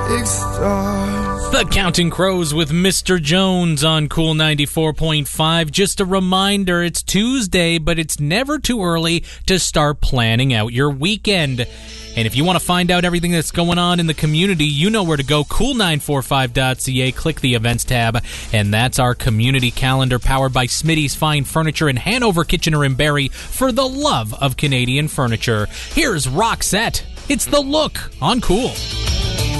The Counting Crows with Mr. Jones on Cool 94.5. Just a reminder, it's Tuesday, but it's never too early to start planning out your weekend. And if you want to find out everything that's going on in the community, you know where to go, cool945.ca. Click the events tab, and that's our community calendar powered by Smitty's Fine Furniture in Hanover, Kitchener, and Barrie for the love of Canadian furniture. Here's Roxette. It's The Look on Cool.